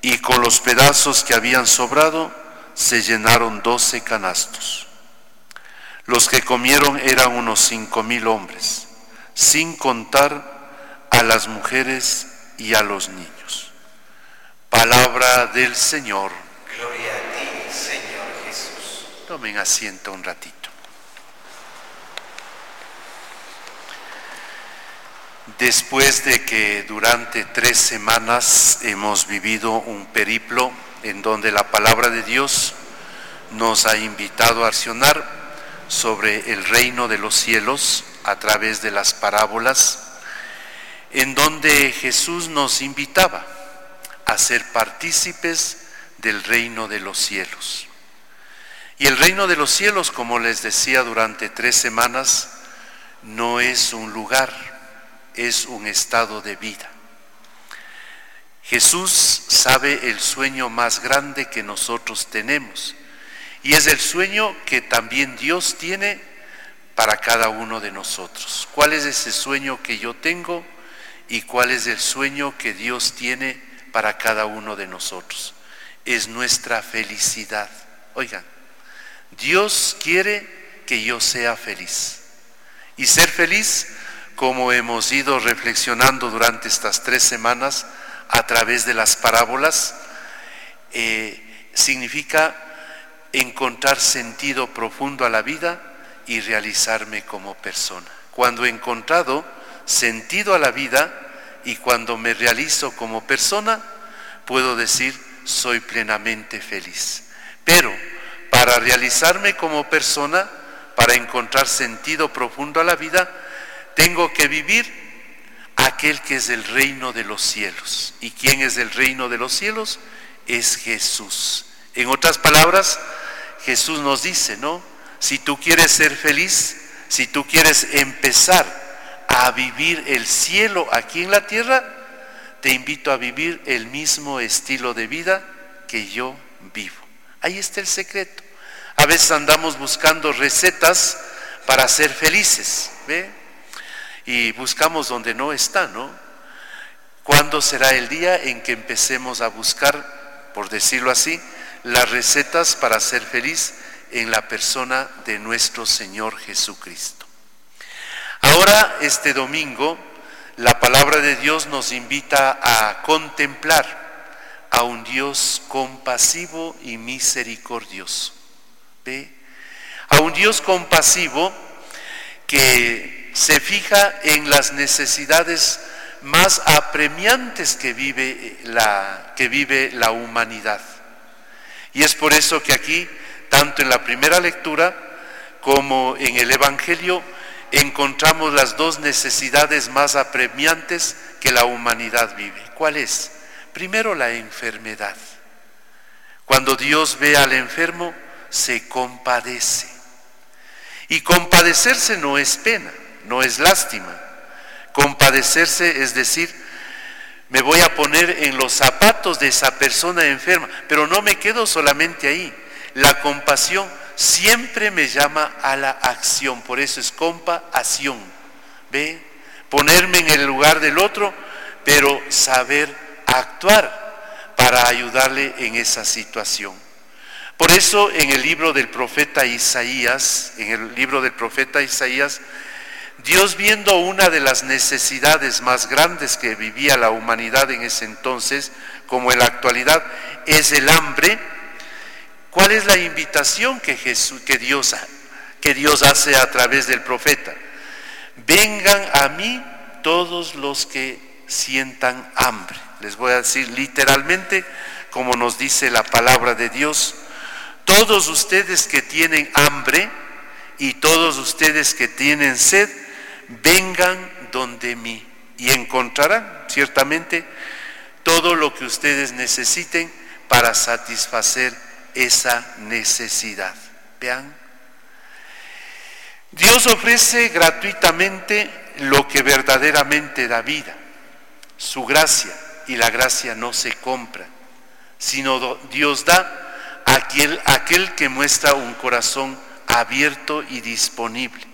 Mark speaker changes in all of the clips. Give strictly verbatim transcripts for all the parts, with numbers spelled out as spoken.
Speaker 1: y con los pedazos que habían sobrado se llenaron doce canastos. Los que comieron eran unos cinco mil hombres, sin contar a las mujeres y a los niños. Palabra del Señor.
Speaker 2: Gloria a ti, Señor Jesús.
Speaker 1: Tomen asiento un ratito. Después de que durante tres semanas hemos vivido un periplo en donde la palabra de Dios nos ha invitado a accionar sobre el reino de los cielos a través de las parábolas, en donde Jesús nos invitaba a ser partícipes del reino de los cielos. Y el reino de los cielos, como les decía durante tres semanas, no es un lugar, es un estado de vida. Jesús sabe el sueño más grande que nosotros tenemos, y es el sueño que también Dios tiene para cada uno de nosotros. ¿Cuál es ese sueño que yo tengo y cuál es el sueño que Dios tiene para cada uno de nosotros? Es nuestra felicidad. Oigan, Dios quiere que yo sea feliz. Y ser feliz, como hemos ido reflexionando durante estas tres semanas a través de las parábolas, eh, significa encontrar sentido profundo a la vida y realizarme como persona. Cuando he encontrado sentido a la vida y cuando me realizo como persona, puedo decir, soy plenamente feliz. Pero para realizarme como persona, para encontrar sentido profundo a la vida, tengo que vivir aquel que es el reino de los cielos. ¿Y quién es el reino de los cielos? Es Jesús. En otras palabras, Jesús nos dice, ¿no? Si tú quieres ser feliz, si tú quieres empezar a vivir el cielo aquí en la tierra, te invito a vivir el mismo estilo de vida que yo vivo. Ahí está el secreto. A veces andamos buscando recetas para ser felices, ¿ve? Y buscamos donde no está, ¿no? ¿Cuándo será el día en que empecemos a buscar, por decirlo así, las recetas para ser feliz en la persona de nuestro Señor Jesucristo? Ahora, este domingo, la palabra de Dios nos invita a contemplar a un Dios compasivo y misericordioso. ¿Ve? A un Dios compasivo que se fija en las necesidades más apremiantes que vive la, que vive la humanidad. Y es por eso que aquí, tanto en la primera lectura como en el Evangelio, encontramos las dos necesidades más apremiantes que la humanidad vive. ¿Cuál es? Primero, la enfermedad. Cuando Dios ve al enfermo, se compadece. Y compadecerse no es pena, no es lástima. Compadecerse es decir, me voy a poner en los zapatos de esa persona enferma, pero no me quedo solamente ahí. La compasión siempre me llama a la acción, por eso es compasión. ¿Ve? Ponerme en el lugar del otro, pero saber actuar para ayudarle en esa situación. Por eso en el libro del profeta Isaías, en el libro del profeta Isaías, Dios, viendo una de las necesidades más grandes que vivía la humanidad en ese entonces, como en la actualidad, es el hambre. ¿Cuál es la invitación que, Jesús, que, Dios, que Dios hace a través del profeta? Vengan a mí todos los que sientan hambre. Les voy a decir literalmente, como nos dice la palabra de Dios, todos ustedes que tienen hambre y todos ustedes que tienen sed, vengan donde mí y encontrarán ciertamente todo lo que ustedes necesiten para satisfacer esa necesidad. Vean, Dios ofrece gratuitamente lo que verdaderamente da vida, su gracia, y la gracia no se compra, sino Dios da a aquel, a aquel que muestra un corazón abierto y disponible.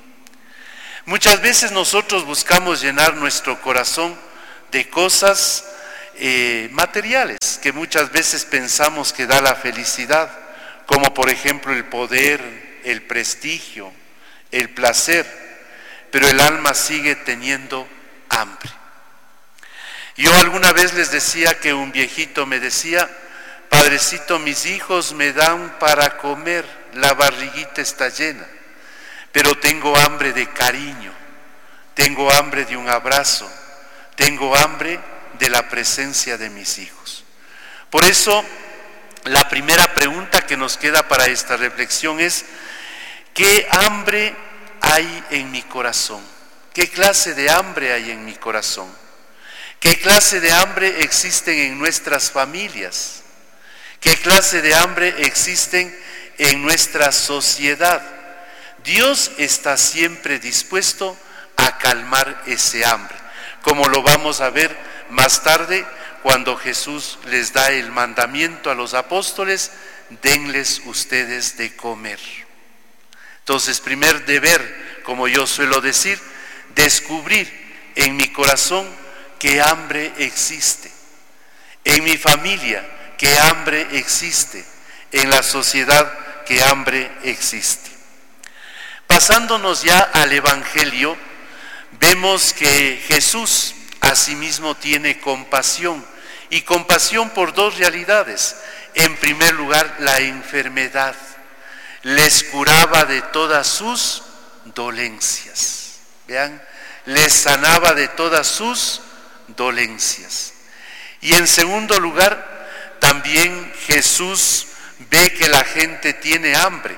Speaker 1: Muchas veces nosotros buscamos llenar nuestro corazón de cosas eh, materiales que muchas veces pensamos que da la felicidad, como por ejemplo el poder, el prestigio, el placer, pero el alma sigue teniendo hambre. Yo alguna vez les decía que un viejito me decía: Padrecito, mis hijos me dan para comer, la barriguita está llena, pero tengo hambre de cariño, tengo hambre de un abrazo, tengo hambre de la presencia de mis hijos. Por eso, la primera pregunta que nos queda para esta reflexión es: ¿qué hambre hay en mi corazón? ¿Qué clase de hambre hay en mi corazón? ¿Qué clase de hambre existen en nuestras familias? ¿Qué clase de hambre existen en nuestra sociedad? Dios está siempre dispuesto a calmar ese hambre, como lo vamos a ver más tarde cuando Jesús les da el mandamiento a los apóstoles: denles ustedes de comer. Entonces, primer deber, como yo suelo decir, descubrir en mi corazón qué hambre existe, en mi familia qué hambre existe, en la sociedad qué hambre existe. Pasándonos ya al Evangelio, vemos que Jesús asimismo tiene compasión, y compasión por dos realidades. En primer lugar, la enfermedad. Les curaba de todas sus dolencias. Vean, les sanaba de todas sus dolencias. Y en segundo lugar, también Jesús ve que la gente tiene hambre.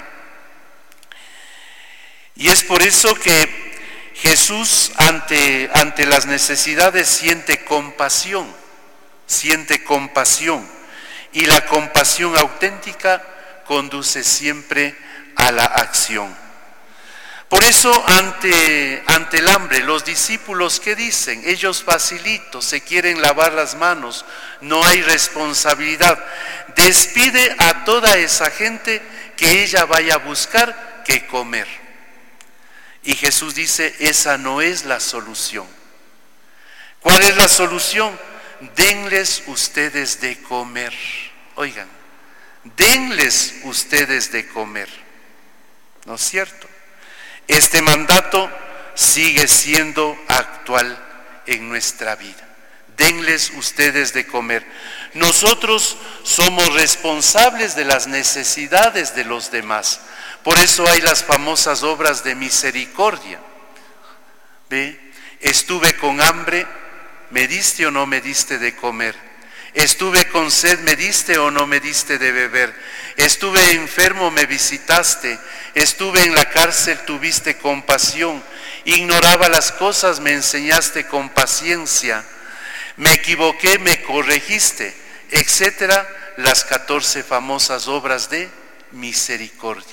Speaker 1: Y es por eso que Jesús ante, ante las necesidades siente compasión, siente compasión. Y la compasión auténtica conduce siempre a la acción. Por eso ante, ante el hambre, los discípulos, ¿qué dicen? Ellos facilitos, se quieren lavar las manos, no hay responsabilidad. Despide a toda esa gente que ella vaya a buscar qué comer. Y Jesús dice: esa no es la solución. ¿Cuál es la solución? Denles ustedes de comer. Oigan, denles ustedes de comer. ¿No es cierto? Este mandato sigue siendo actual en nuestra vida. Denles ustedes de comer. Nosotros somos responsables de las necesidades de los demás. Por eso hay las famosas obras de misericordia. ¿Ve? Estuve con hambre, ¿me diste o no me diste de comer? Estuve con sed, ¿me diste o no me diste de beber? Estuve enfermo, me visitaste. Estuve en la cárcel, tuviste compasión. Ignoraba las cosas, me enseñaste con paciencia. Me equivoqué, me corregiste, etcétera. Las catorce famosas obras de misericordia.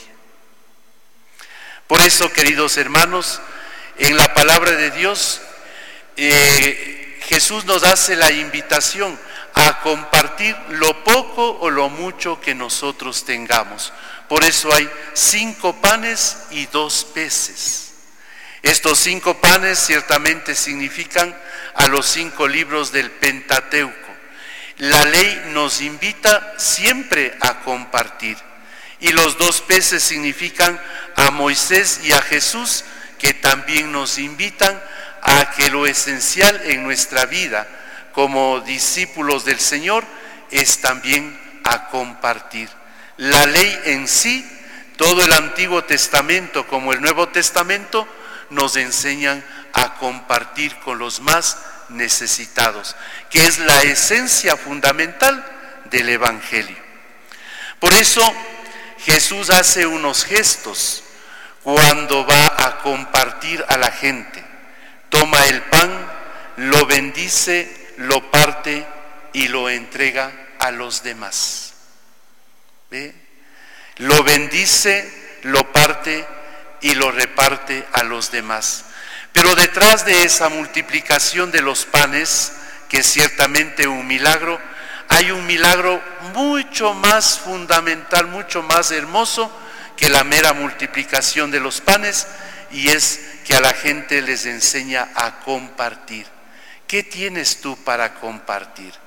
Speaker 1: Por eso, queridos hermanos, en la palabra de Dios, eh, Jesús nos hace la invitación a compartir lo poco o lo mucho que nosotros tengamos. Por eso hay cinco panes y dos peces. Estos cinco panes ciertamente significan a los cinco libros del Pentateuco. La ley nos invita siempre a compartir. Y los dos peces significan a Moisés y a Jesús, que también nos invitan a que lo esencial en nuestra vida como discípulos del Señor es también a compartir. La ley en sí, todo el Antiguo Testamento como el Nuevo Testamento, nos enseñan a compartir con los más necesitados, que es la esencia fundamental del Evangelio. Por eso Jesús hace unos gestos cuando va a compartir a la gente. Toma el pan, lo bendice, lo parte y lo entrega a los demás. ¿Ve? Lo bendice, lo parte y lo reparte a los demás. Pero detrás de esa multiplicación de los panes, que es ciertamente un milagro, hay un milagro mucho más fundamental, mucho más hermoso que la mera multiplicación de los panes, y es que a la gente les enseña a compartir. ¿Qué tienes tú para compartir?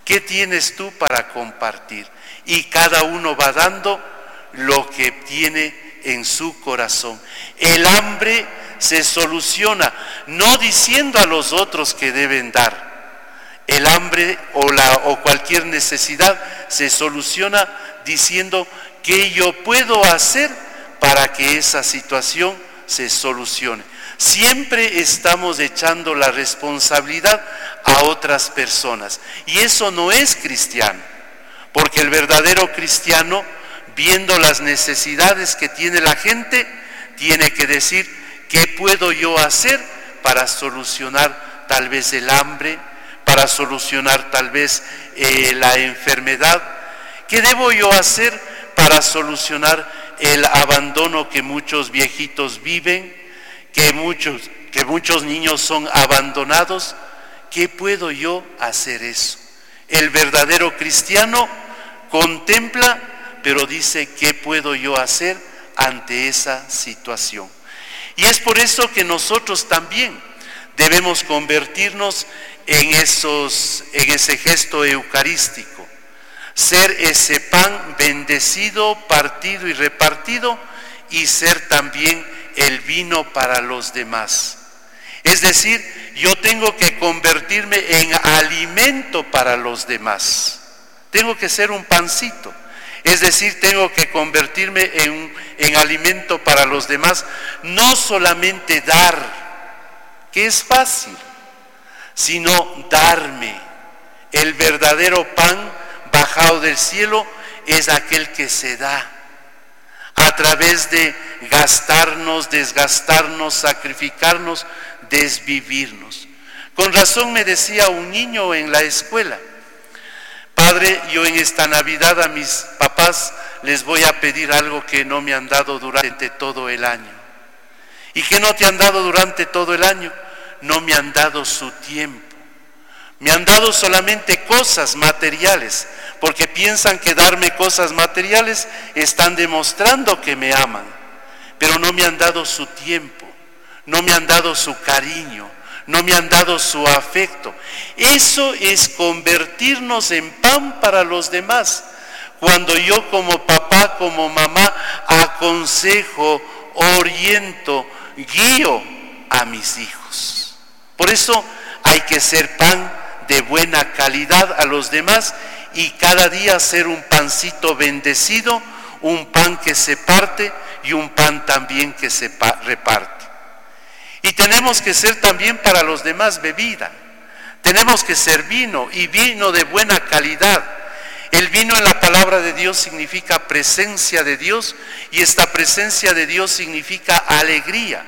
Speaker 1: ¿Qué tienes tú para compartir? Y cada uno va dando lo que tiene en su corazón. El hambre se soluciona no diciendo a los otros que deben dar. El hambre o, la, o cualquier necesidad se soluciona diciendo qué yo puedo hacer para que esa situación se solucione. Siempre estamos echando la responsabilidad a otras personas y eso no es cristiano, porque el verdadero cristiano, viendo las necesidades que tiene la gente, tiene que decir qué puedo yo hacer para solucionar tal vez el hambre, para solucionar tal vez eh, la enfermedad. ¿Qué debo yo hacer para solucionar el abandono que muchos viejitos viven, que muchos, que muchos niños son abandonados? ¿Qué puedo yo hacer eso? El verdadero cristiano contempla, pero dice, ¿qué puedo yo hacer ante esa situación? Y es por eso que nosotros también debemos convertirnos en, esos, en ese gesto eucarístico, ser ese pan bendecido, partido y repartido, y ser también el vino para los demás. Es decir, yo tengo que convertirme en alimento para los demás. Tengo que ser un pancito. Es decir, tengo que convertirme en, en alimento para los demás. No solamente dar, que es fácil, sino darme. El verdadero pan bajado del cielo es aquel que se da a través de gastarnos, desgastarnos, sacrificarnos, desvivirnos. Con razón me decía un niño en la escuela: padre, yo en esta Navidad a mis papás les voy a pedir algo que no me han dado durante todo el año. ¿Y qué no te han dado durante todo el año? No me han dado su tiempo. Me han dado solamente cosas materiales, porque piensan que darme cosas materiales están demostrando que me aman, pero no me han dado su tiempo, no me han dado su cariño, no me han dado su afecto. Eso es convertirnos en pan para los demás. Cuando yo como papá, como mamá, aconsejo, oriento, guío a mis hijos. Por eso hay que ser pan de buena calidad a los demás y cada día ser un pancito bendecido, un pan que se parte y un pan también que se reparte. Y tenemos que ser también para los demás bebida. Tenemos que ser vino, y vino de buena calidad. El vino en la palabra de Dios significa presencia de Dios, y esta presencia de Dios significa alegría.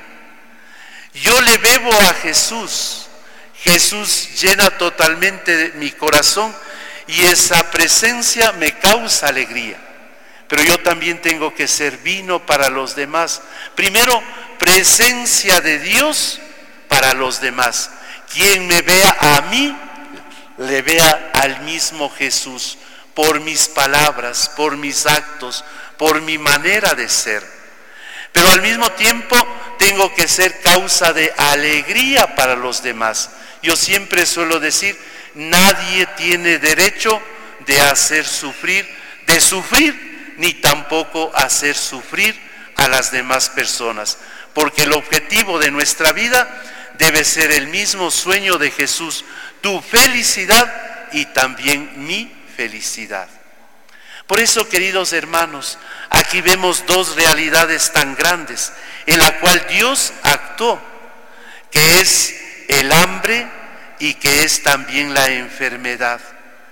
Speaker 1: Yo le bebo a Jesús. Jesús llena totalmente mi corazón y esa presencia me causa alegría. Pero yo también tengo que ser vino para los demás. Primero, presencia de Dios para los demás. Quien me vea a mí, le vea al mismo Jesús, por mis palabras, por mis actos, por mi manera de ser. Pero al mismo tiempo tengo que ser causa de alegría para los demás. Yo siempre suelo decir, nadie tiene derecho de hacer sufrir, de sufrir, ni tampoco hacer sufrir a las demás personas. Porque el objetivo de nuestra vida debe ser el mismo sueño de Jesús, tu felicidad y también mi felicidad. Por eso, queridos hermanos, aquí vemos dos realidades tan grandes en la cual Dios actuó, que es el hambre y que es también la enfermedad.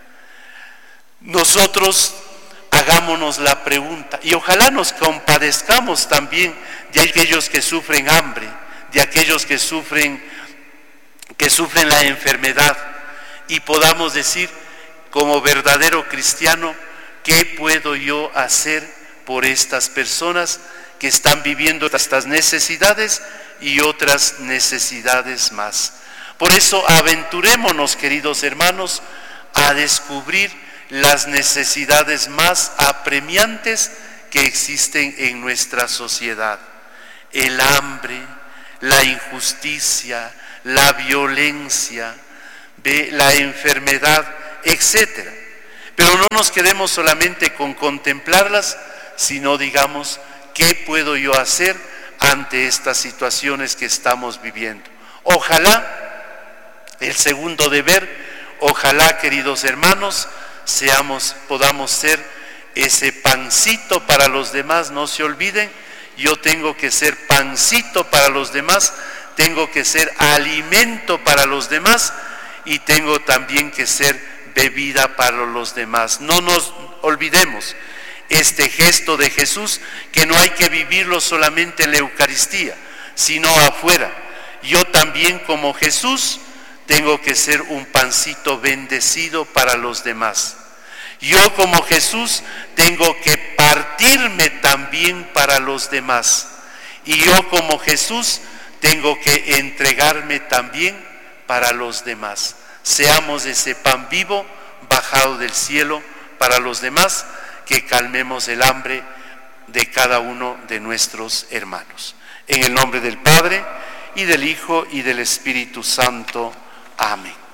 Speaker 1: Nosotros hagámonos la pregunta, y ojalá nos compadezcamos también de aquellos que sufren hambre, de aquellos que sufren, que sufren la enfermedad, y podamos decir, como verdadero cristiano, ¿qué puedo yo hacer por estas personas que están viviendo estas necesidades y otras necesidades más? Por eso aventurémonos, queridos hermanos, a descubrir las necesidades más apremiantes que existen en nuestra sociedad. El hambre, la injusticia, la violencia, la enfermedad etcétera. Pero no nos quedemos solamente con contemplarlas, sino digamos, ¿qué puedo yo hacer ante estas situaciones que estamos viviendo? Ojalá, el segundo deber, ojalá, queridos hermanos, seamos, podamos ser ese pancito para los demás. No se olviden, yo tengo que ser pancito para los demás, tengo que ser alimento para los demás y tengo también que ser bebida para los demás. No nos olvidemos este gesto de Jesús, que no hay que vivirlo solamente en la Eucaristía, sino afuera. Yo también, como Jesús, tengo que ser un pancito bendecido para los demás. Yo, como Jesús, tengo que partirme también para los demás. Y yo, como Jesús, tengo que entregarme también para los demás. Seamos ese pan vivo bajado del cielo para los demás, que calmemos el hambre de cada uno de nuestros hermanos. En el nombre del Padre, y del Hijo, y del Espíritu Santo. Amén.